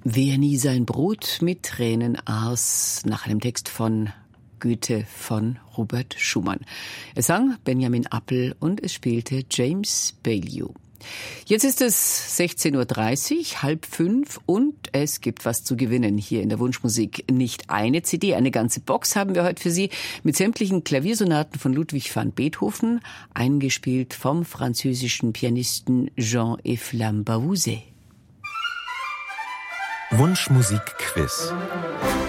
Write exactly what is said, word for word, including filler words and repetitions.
Wer nie sein Brot mit Tränen aß, nach einem Text von Goethe von Robert Schumann. Es sang Benjamin Appel und es spielte James Baillieu. Jetzt ist es sechzehn Uhr dreißig, halb fünf und es gibt was zu gewinnen hier in der Wunschmusik. Nicht eine C D, eine ganze Box haben wir heute für Sie mit sämtlichen Klaviersonaten von Ludwig van Beethoven, eingespielt vom französischen Pianisten Jean-Eflamme Bavouzet. Wunschmusik-Quiz.